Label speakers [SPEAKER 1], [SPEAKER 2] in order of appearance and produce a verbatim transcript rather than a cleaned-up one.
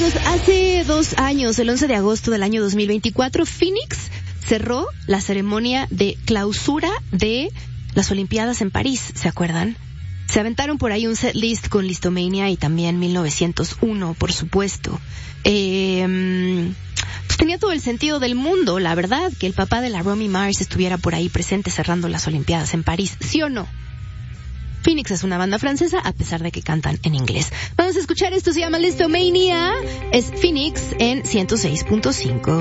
[SPEAKER 1] amigos, hace dos años, el once de agosto del año dos mil veinticuatro, Phoenix cerró la ceremonia de clausura de las Olimpiadas en París, ¿se acuerdan? Se aventaron por ahí un set list con Listomania y también mil novecientos uno, por supuesto. Eh, pues tenía todo el sentido del mundo, la verdad, que el papá de la Romy Mars estuviera por ahí presente cerrando las Olimpiadas en París, ¿sí o no? Phoenix es una banda francesa, a pesar de que cantan en inglés. Vamos a escuchar esto, se llama Listomania. Es Phoenix en ciento seis punto cinco.